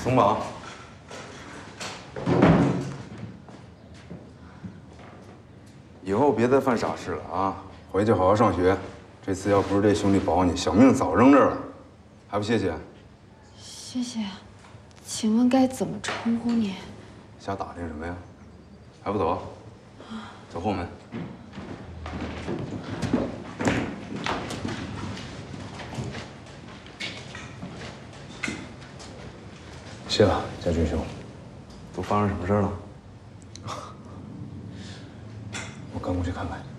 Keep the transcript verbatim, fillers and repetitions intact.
松绑。以后别再犯傻事了啊！回去好好上学。这次要不是这兄弟保你，小命早扔这儿了，还不谢谢？ 谢谢。请问该怎么称呼你？ 瞎打听什么呀？还不走？走后门。 谢了，家俊兄。 都发生什么事了？ 我跟过去看看。